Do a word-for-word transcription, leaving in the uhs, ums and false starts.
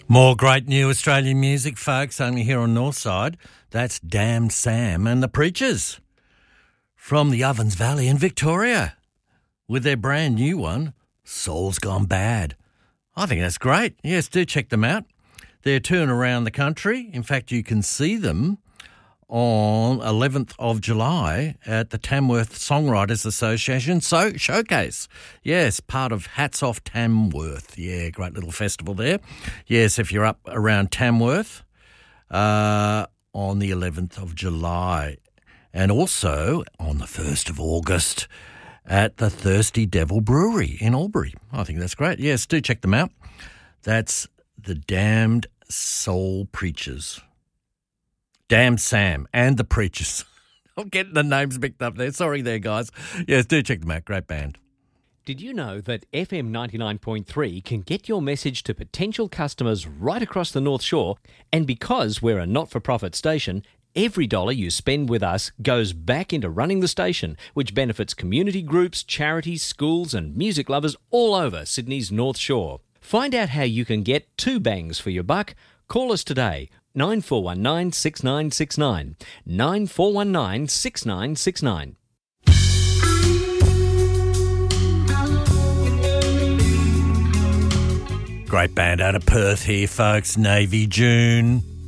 More great new Australian music, folks, only here on Northside. That's Damned Sam and the Preachers from the Ovens Valley in Victoria with their brand new one, Soul's Gone Bad. I think that's great. Yes, do check them out. They're touring around the country. In fact, you can see them on eleventh of July at the Tamworth Songwriters Association so- Showcase. Yes, part of Hats Off Tamworth. Yeah, great little festival there. Yes, if you're up around Tamworth uh, on the eleventh of July. And also on the first of August at the Thirsty Devil Brewery in Albury. I think that's great. Yes, do check them out. That's the Damned Soul Preachers. Damned Sam and the Preachers. I'm getting the names mixed up there. Sorry there, guys. Yes, do check them out. Great band. Did you know that F M ninety-nine point three can get your message to potential customers right across the North Shore? And because we're a not-for-profit station, every dollar you spend with us goes back into running the station, which benefits community groups, charities, schools and music lovers all over Sydney's North Shore. Find out how you can get two bangs for your buck. Call us today, nine four one nine, six nine six nine, nine four one nine, six nine six nine. Great band out of Perth here, folks. Navy June.